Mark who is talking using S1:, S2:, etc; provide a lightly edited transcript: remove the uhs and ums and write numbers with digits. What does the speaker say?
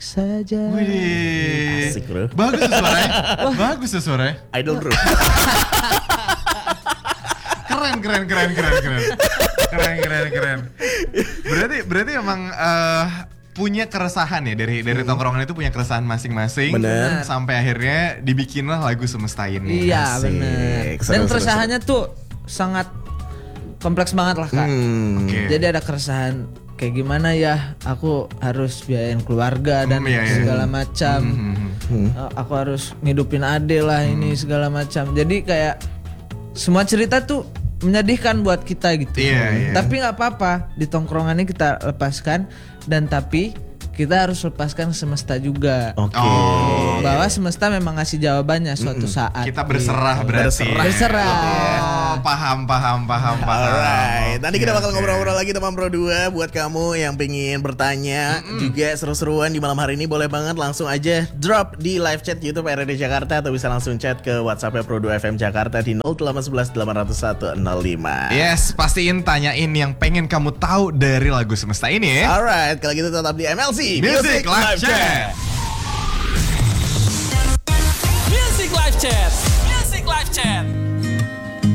S1: saja.
S2: Wih,
S3: Asik bro.
S2: bagus tuh suaranya. Bagus tuh suaranya.
S3: Idol bro.
S2: Keren. Berarti emang punya keresahan ya dari tongkrongan itu, punya keresahan masing-masing.
S3: Bener.
S2: Sampai akhirnya dibikinlah lagu Semesta ini.
S1: Iya
S3: Asik.
S1: benar.
S3: Seru,
S1: Dan
S3: seru,
S1: keresahannya tuh sangat kompleks banget lah Kak.
S2: Oke.
S1: Jadi ada keresahan kayak gimana ya, aku harus biayain keluarga dan
S2: Iya.
S1: segala macam. Aku harus ngidupin ade lah ini segala macam. Jadi kayak semua cerita tuh menyedihkan buat kita gitu.
S2: Iya.
S1: Tapi nggak apa-apa, di tongkrongannya kita lepaskan, dan tapi kita harus lepaskan semesta juga.
S3: Oke.
S1: Bahwa semesta memang ngasih jawabannya suatu saat.
S2: Kita berserah berarti.
S1: Berserah.
S2: Oh, paham.
S3: Alright, nanti kita bakal
S2: Oke.
S3: ngobrol-ngobrol lagi teman Pro 2. Buat kamu yang pengen bertanya juga seru-seruan di malam hari ini, boleh banget langsung aja drop di live chat YouTube RRD Jakarta, atau bisa langsung chat ke WhatsApp Pro 2 FM Jakarta di 0811 801 05.
S2: Yes, pastiin tanyain yang pengen kamu tahu dari lagu Semesta ini ya.
S3: Alright, kalau gitu tetap di MLC
S2: Music Live Chat.